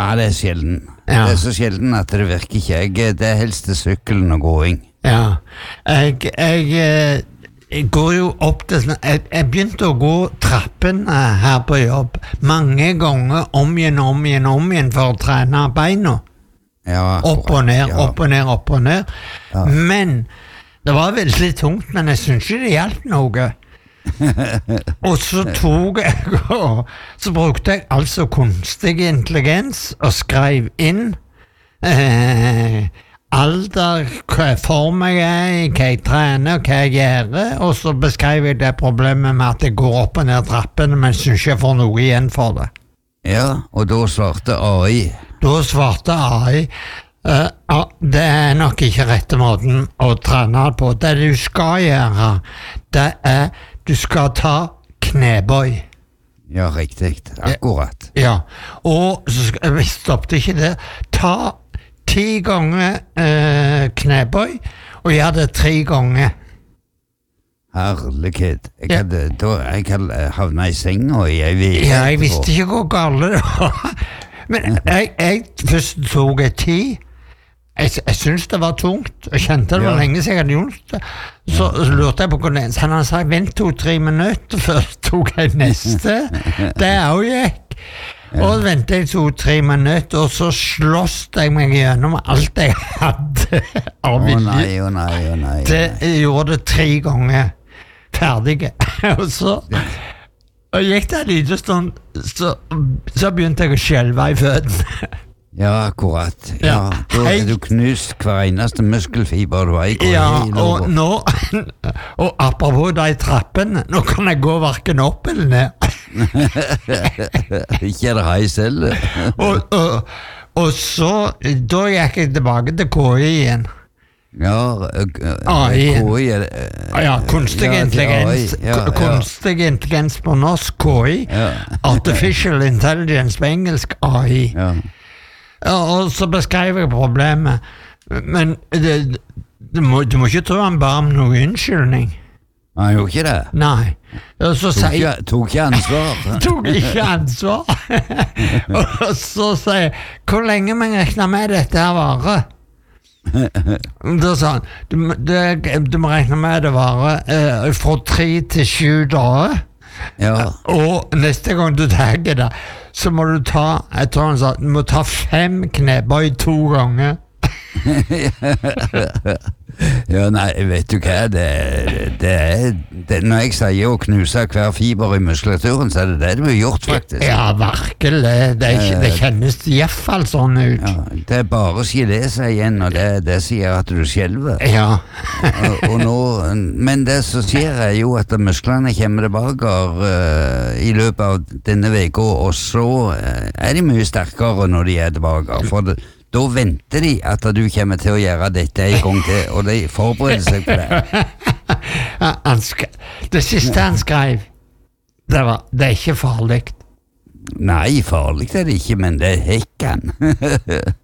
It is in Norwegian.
Ja, det sjelden. Ja. Det så sjelden at det virker ikke. Det helst til sykkelen og gåing. Ja, jeg går jo opp til jeg begynte å gå trappene her på jobb mange ganger om igjen for å trene beina. Ja, Opp og ned, ja. opp og ned, opp og ned. Ja. Men det var veldig tungt, men jeg synes ikke det hjalp noe. Og så så brukte jeg altså kunstig intelligens og skrev inn alder, hva form jeg er i, hva jeg trener, hva jeg gjør, og så beskrev jeg det problemet med at jeg går opp og ned trappene, men synes ikke jeg får noe igjen for det. Ja, og da svarte AI. Da svarte AI, det er nok ikke rette måten å trene på. Det du skal gjøre, det er, du skal ta knebøy. Ja, riktig. Akkurat. Ja, og så stoppet ikke det. Ta 10 ganger knebøy, og gjør det 3 ganger. Herlighet. Jeg hadde havnet i senga i en uke. Ja, jeg visste ikke hvor gale det var. Men jeg først tok jeg 10. Jeg synes det var tungt. Jeg kjente det var lenge siden jeg hadde gjort det. Så lurte jeg på hvordan han sa, vent 2-3 minutter før tok jeg neste. Det også gikk. Og ventet jeg 2-3 minutter, og så slåst jeg meg gjennom alt jeg hadde av vilje. Å nei. Det gjorde det 3 ganger ferdige. Og så gikk det en liten stund, så begynte jeg å skjelve i føttene. Ja, akkurat. Ja, da er du knust hver eneste muskelfiber du har i. Ja, og nå, og apropos de trappene, nå kan jeg gå hverken opp eller ned. Ikke er det hei selv. Og så, da gikk jeg tilbake til KI igjen. Ja, AI. Ja, kunstig ja, intelligens. AI, ja. Kunstig intelligens på norsk, KI. Ja. Artificial Intelligence på engelsk, AI. Ja. Og så beskrev jeg problemet. Men du må ikke tro han ba om noe unnskyldning. Han gjorde ikke det? Nei. Og så Tok ikke ansvar. Tok ikke ansvar. Og så sier jeg, hvor lenge må jeg regne med dette her varer? Da sa han, du må regne med det varer fra 3 til 7 dager. Ja. Og neste gang du tar det, så må du ta, jeg tror han sa, du må ta 5 knebøy 2 ganger. Ja, nei, vet du hva, det er når jeg sier å knuse hver fiber i muskulaturen, så er det du har gjort faktisk. Ja, virkelig, det kjennes i hvert fall sånn ut. Ja, det er bare gelé seg igjen, og det sier at du skjelver. Ja. og nå, men det som skjer er jo at musklene kommer tilbake i løpet av denne veka, og så er de mye sterkere når de er tilbake, for da venter de at du kommer til å gjøre dette en gang til, og de forbereder seg på det. Det siste han skrev, det er ikke farlig. Nei, farlig er det ikke, men det er hekken.